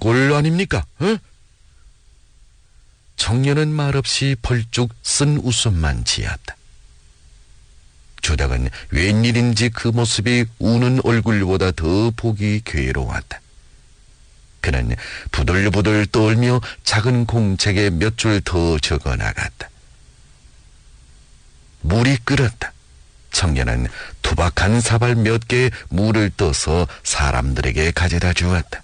꼴 아닙니까? 어? 청년은 말없이 벌쭉 쓴 웃음만 지었다. 주덕은 웬일인지 그 모습이 우는 얼굴보다 더 보기 괴로웠다. 그는 부들부들 떨며 작은 공책에 몇 줄 더 적어나갔다. 물이 끓었다. 청년은 투박한 사발 몇 개의 물을 떠서 사람들에게 가져다 주었다.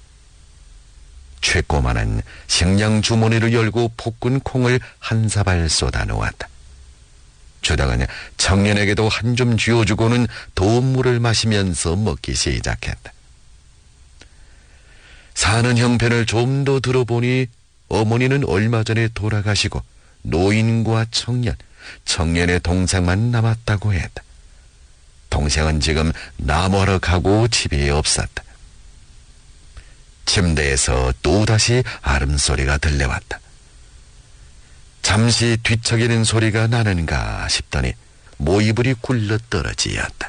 최꼬마는 식량 주머니를 열고 볶은 콩을 한 사발 쏟아 놓았다. 주덕은 청년에게도 한 줌 쥐어주고는 더운 물을 마시면서 먹기 시작했다. 사는 형편을 좀 더 들어보니 어머니는 얼마 전에 돌아가시고 노인과 청년의 동생만 남았다고 했다. 동생은 지금 나무하러 가고 집에 없었다. 침대에서 또다시 아름소리가 들려왔다. 잠시 뒤척이는 소리가 나는가 싶더니 모이불이 굴러 떨어지었다.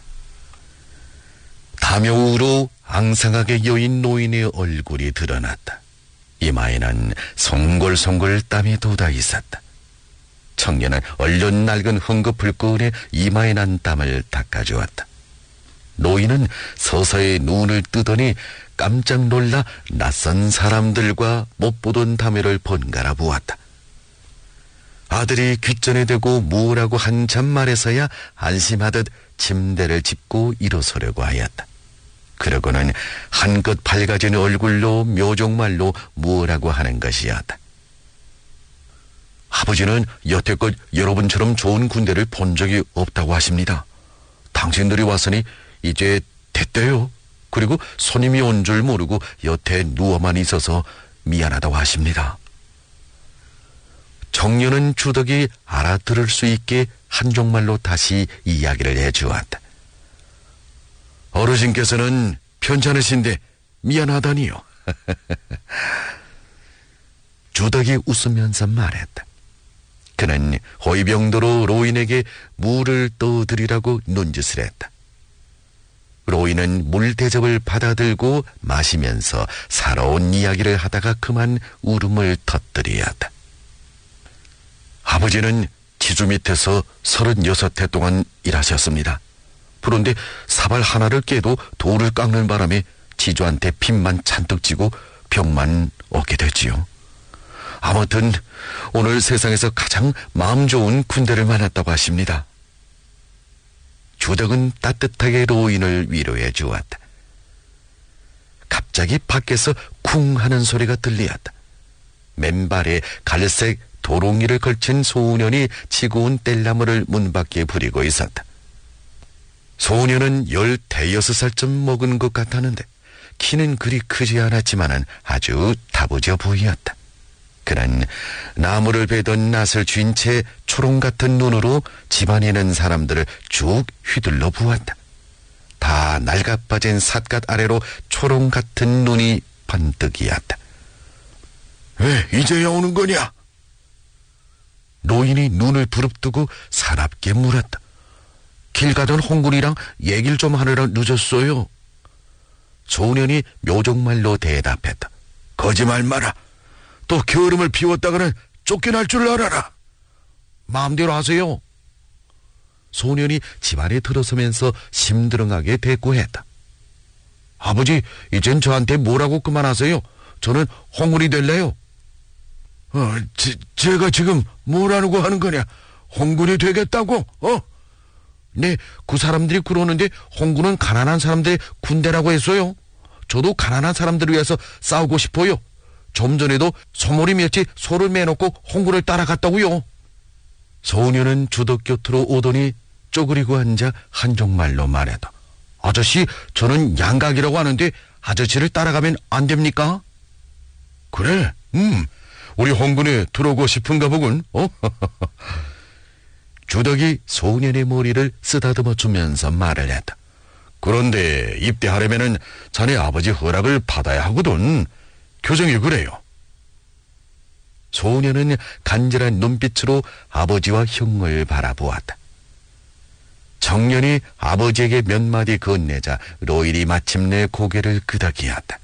담요우로 앙상하게 여인 노인의 얼굴이 드러났다. 이마에는 송골송골 땀이 돋아 있었다. 청년은 얼른 낡은 헝겊을 꺼내 이마에 난 땀을 닦아주었다. 노인은 서서히 눈을 뜨더니 깜짝 놀라 낯선 사람들과 못 보던 담요를 번갈아 보았다. 아들이 귓전에 대고 뭐라고 한참 말해서야 안심하듯 침대를 짚고 일어서려고 하였다. 그러고는 한껏 밝아진 얼굴로 묘종말로 뭐라고 하는 것이었다. 아버지는 여태껏 여러분처럼 좋은 군대를 본 적이 없다고 하십니다. 당신들이 왔으니 이제 됐대요. 그리고 손님이 온 줄 모르고 여태 누워만 있어서 미안하다고 하십니다. 청년은 주덕이 알아들을 수 있게 한종말로 다시 이야기를 해주었다. 어르신께서는 편찮으신데 미안하다니요. 주덕이 웃으면서 말했다. 그는 호위병도로 로인에게 물을 떠드리라고 눈짓을 했다. 로인은 물 대접을 받아들고 마시면서 살아온 이야기를 하다가 그만 울음을 터뜨리었다. 아버지는 지주 밑에서 36해 동안 일하셨습니다. 그런데 사발 하나를 깨도 돌을 깎는 바람에 지주한테 빚만 잔뜩 지고 병만 얻게 됐지요. 아무튼 오늘 세상에서 가장 마음 좋은 군대를 만났다고 하십니다. 주덕은 따뜻하게 로인을 위로해 주었다. 갑자기 밖에서 쿵 하는 소리가 들리었다. 맨발에 갈색 도롱이를 걸친 소년이 지고 온 뗄나무를 문 밖에 부리고 있었다. 소년은 15살쯤 먹은 것 같았는데 키는 그리 크지 않았지만은 아주 다부져 보였다. 그는 나무를 베던 낫을 쥔 채 초롱 같은 눈으로 집안에 있는 사람들을 쭉 휘둘러 보았다. 다 낡아빠진 삿갓 아래로 초롱 같은 눈이 번뜩이었다. 왜 이제야 오는 거냐? 노인이 눈을 부릅뜨고 사납게 물었다. 길 가던 홍군이랑 얘기를 좀 하느라 늦었어요. 소년이 묘종말로 대답했다. 거짓말 마라. 또 게으름을 피웠다가는 쫓겨날 줄 알아라. 마음대로 하세요. 소년이 집안에 들어서면서 심드렁하게 대꾸했다. 아버지, 이젠 저한테 뭐라고 그만하세요. 저는 홍군이 될래요. 제가 지금 뭐라고 하는 거냐? 홍군이 되겠다고? 네, 그 사람들이 그러는데 홍군은 가난한 사람들의 군대라고 했어요. 저도 가난한 사람들을 위해서 싸우고 싶어요. 좀 전에도 소몰이 몇이 소를 매놓고 홍군을 따라갔다고요. 소녀는 주덕 곁으로 오더니 쪼그리고 앉아 한종말로 말했다. 아저씨, 저는 양각이라고 하는데 아저씨를 따라가면 안 됩니까? 그래, 우리 홍군에 들어오고 싶은가 보군. 주덕이 소년의 머리를 쓰다듬어 주면서 말을 했다. 그런데 입대하려면은 자네 아버지 허락을 받아야 하거든. 교정이 그래요. 소년은 간절한 눈빛으로 아버지와 형을 바라보았다. 청년이 아버지에게 몇 마디 건네자 로일이 마침내 고개를 끄덕이었다.